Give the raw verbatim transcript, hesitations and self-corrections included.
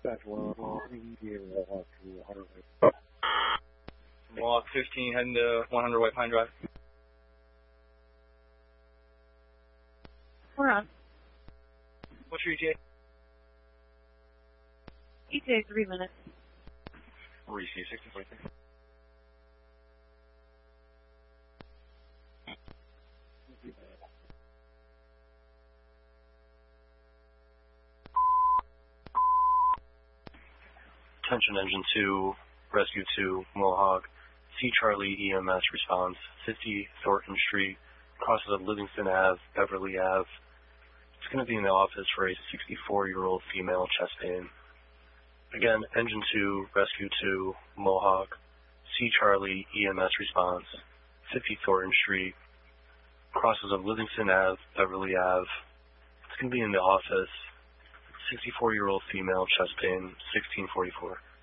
That's one three zero Mohawk to one hundred. Mohawk fifteen heading to one hundred White Pine Drive. We're on. What's your E T A? E T A three minutes. Receive sixty forty-three. Attention Engine two, Rescue two, Mohawk, C Charlie E M S response, fifty Thornton Street, crosses of Livingston Avenue, Beverly Avenue. It's going to be in the office for a sixty-four-year-old female chest pain. Again, Engine two, Rescue two, Mohawk, C Charlie E M S response, fifty Thornton Street, crosses of Livingston Avenue, Beverly Avenue. It's going to be in the office. sixty-four-year-old female chest pain, sixteen forty-four.